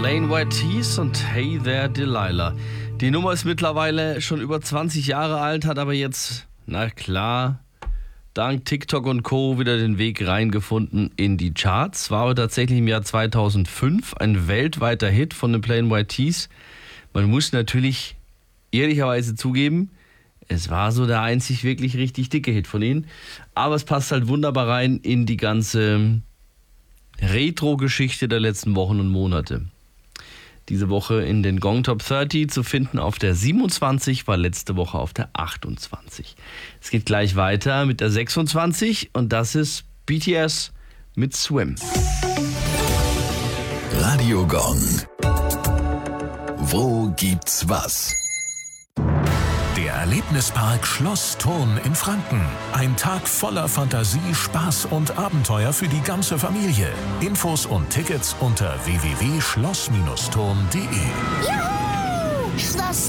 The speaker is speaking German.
Plain White Tees und Hey There Delilah. Die Nummer ist mittlerweile schon über 20 Jahre alt, hat aber jetzt, na klar, dank TikTok und Co. wieder den Weg reingefunden in die Charts. War aber tatsächlich im Jahr 2005 ein weltweiter Hit von den Plain White Tees. Man muss natürlich ehrlicherweise zugeben, es war so der einzig wirklich richtig dicke Hit von ihnen. Aber es passt halt wunderbar rein in die ganze Retro-Geschichte der letzten Wochen und Monate. Diese Woche in den Gong Top 30 zu finden auf der 27, war letzte Woche auf der 28. Es geht gleich weiter mit der 26 und das ist BTS mit Swim. Radio Gong. Wo gibt's was? Der Erlebnispark Schloss Thurn in Franken. Ein Tag voller Fantasie, Spaß und Abenteuer für die ganze Familie. Infos und Tickets unter www.schloss-thurn.de.